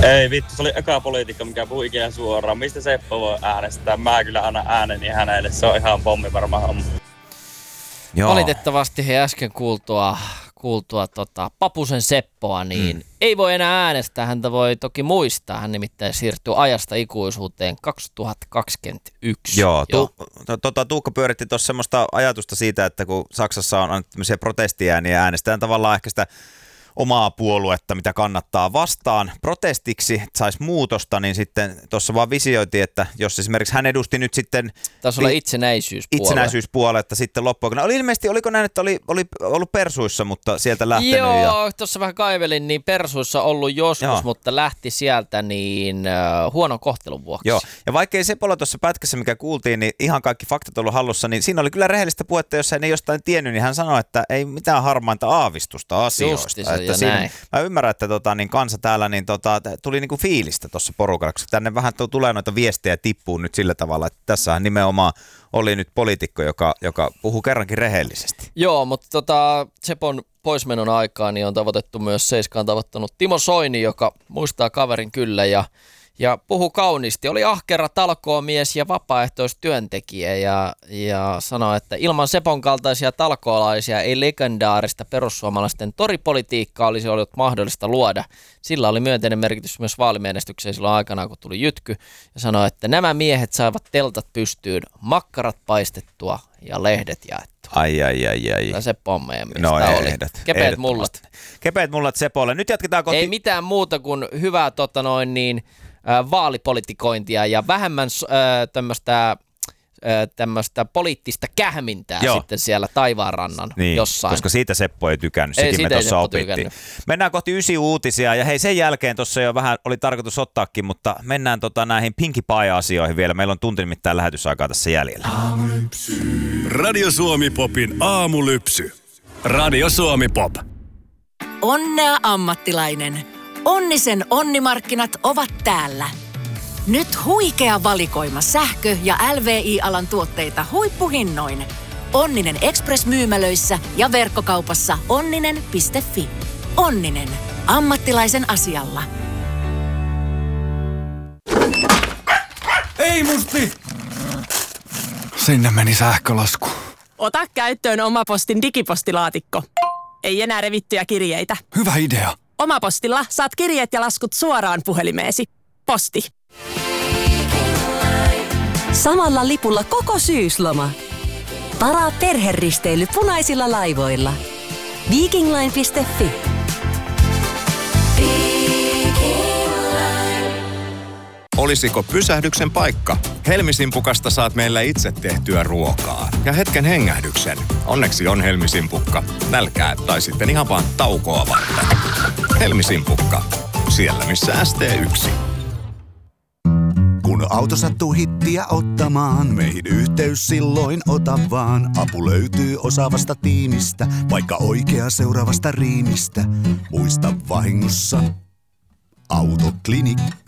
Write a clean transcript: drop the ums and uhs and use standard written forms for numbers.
Ei vittu, se oli eka poliitikko, mikä puhui ikinä suoraan. Mistä Seppo voi äänestää? Mä kyllä annan ääneni hänelle, se on ihan pommi varmaan homma. Joo. Valitettavasti he äsken kuultua Papusen Seppoa, niin ei voi enää äänestää. Häntä voi toki muistaa. Hän nimittäin siirtyy ajasta ikuisuuteen 2021. Joo, Tuukka pyöritti tuossa semmoista ajatusta siitä, että kun Saksassa on tämmöisiä protestiääniä ja äänestetään tavallaan ehkä sitä omaa puoluetta, mitä kannattaa vastaan protestiksi, että saisi muutosta, niin sitten tuossa vaan visioitiin, että jos esimerkiksi hän edusti nyt sitten taisi olla itsenäisyyspuoletta sitten loppuun. Oli ilmeisesti, oliko näin, että oli ollut Persuissa, mutta sieltä lähtenyt? Joo, tuossa vähän kaivelin, niin Persuissa ollut joskus, mutta lähti sieltä niin huonon kohtelun vuoksi. Joo, ja vaikkei Sepolla tuossa pätkässä, mikä kuultiin, niin ihan kaikki faktat ollut hallussa, niin siinä oli kyllä rehellistä puhetta, jos hän ei jostain tiennyt, niin hän sanoi, että ei mitään harmainta aavistusta asioista. Että siinä, mä ymmärrän, että niin kansa täällä niin tuli niinku fiilistä tuossa porukalla, koska tänne vähän tulee noita viestejä tippuu nyt sillä tavalla, että tässähän nimenomaan oli nyt poliitikko, joka puhuu kerrankin rehellisesti. Joo, mutta Sepon poismenon aikaan niin on tavoitettu myös Seiskaan tavoittanut Timo Soini, joka muistaa kaverin kyllä ja puhui kauniisti. Oli ahkera talkoomies ja vapaaehtoistyöntekijä ja sanoi, että ilman Sepon kaltaisia talkoolaisia ei legendaarista perussuomalaisten toripolitiikkaa olisi ollut mahdollista luoda. Sillä oli myönteinen merkitys myös vaalimenestykseen silloin aikanaan, kun tuli jytky. Ja sanoi, että nämä miehet saivat teltat pystyyn, makkarat paistettua ja lehdet jaettua. Ai. Tämä Seppo on meidän no oli. Kepeät mullat. Kepeät mullat Sepolle. Nyt jatketaan Ei mitään muuta kuin hyvää vaalipolitikointia ja vähemmän tämmöistä poliittista kähmintää sitten siellä taivaanrannan jossain. Koska siitä Seppo ei tykännyt, sekin me tuossa opittiin. Mennään kohti 9 uutisia ja hei sen jälkeen tuossa jo vähän oli tarkoitus ottaakin, mutta mennään näihin Pinkie Pie-asioihin vielä. Meillä on tunti nimittäin lähetysaikaa tässä jäljellä. Radio Suomi Popin aamulypsy. Radio Suomi Pop. Onnea ammattilainen. Onnisen onnimarkkinat ovat täällä. Nyt huikea valikoima sähkö- ja LVI-alan tuotteita huippuhinnoin. Onninen Express-myymälöissä ja verkkokaupassa onninen.fi. Onninen. Ammattilaisen asialla. Ei musti! Sinne meni sähkölasku. Ota käyttöön Omapostin digipostilaatikko. Ei enää revittyjä kirjeitä. Hyvä idea. Omapostilla saat kirjeet ja laskut suoraan puhelimeesi. Posti. Samalla lipulla koko syysloma. Varaa perheristeily punaisilla laivoilla. Vikingline.fi. Olisiko pysähdyksen paikka? Helmisimpukasta saat meillä itse tehtyä ruokaa. Ja hetken hengähdyksen. Onneksi on Helmisimpukka. Nälkää tai sitten ihan vaan taukoa varten. Helmisimpukka. Siellä missä ST1. Kun auto sattuu hittiä ottamaan, meihin yhteys silloin ota vaan. Apu löytyy osaavasta tiimistä, vaikka oikea seuraavasta riimistä. Muista vahingossa Autoklinikka.